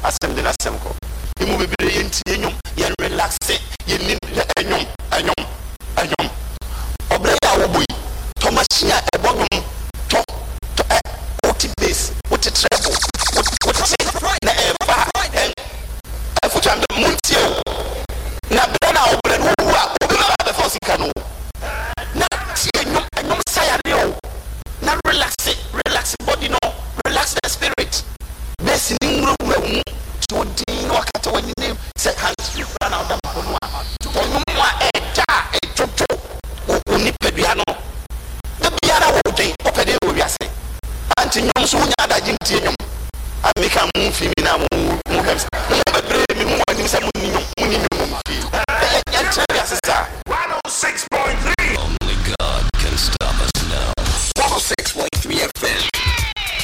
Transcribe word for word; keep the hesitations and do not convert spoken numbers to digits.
asem de asem ko emu bebere yenti enyom ye relax ye nim enyom enyom enyom obre ya wo boy to machine e bonyom to to e oti bass oti treble oti na e ba e fu chande muntie na bra na obre no wa obi ma be force kanu na ti enyom enyom sayare o na relax relax body no relax the spirit best ni ngro mu to din wakati wani name say hands free run out da kono a to no mo e ja e toto oni pedua no da biara wo den o pede wo wiase anti nyom so nya da jimti nyom ameka mu fi